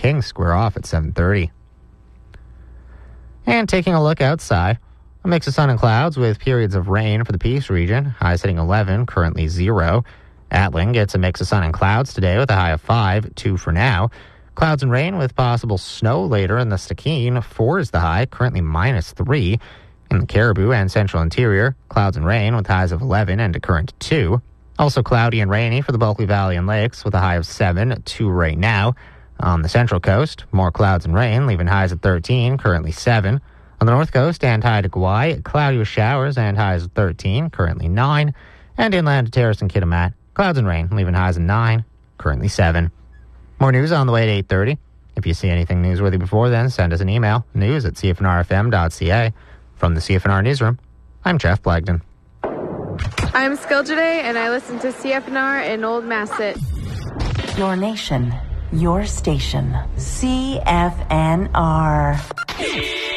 Kings square off at 7:30. And taking a look outside, a mix of sun and clouds with periods of rain for the Peace region. Highs hitting 11, currently 0. Atling gets a mix of sun and clouds today with a high of 5, 2 for now. Clouds and rain with possible snow later in the Stikine. 4 is the high, currently -3. In the Caribou and central interior, clouds and rain with highs of 11 and a current 2. Also cloudy and rainy for the Bulkley Valley and Lakes with a high of 7, 2 right now. On the Central Coast, more clouds and rain, leaving highs at 13, currently 7. On the North Coast and high to Kauai, cloudy with showers and highs at 13, currently 9. And inland to Terrace and Kitimat, clouds and rain, leaving highs at 9, currently 7. More news on the way at 8:30. If you see anything newsworthy before then, send us an email, news@cfnrfm.ca. From the CFNR Newsroom, I'm Jeff Blagden. I'm Skiljaday, and I listen to CFNR in Old Masset. Your nation, your station, CFNR.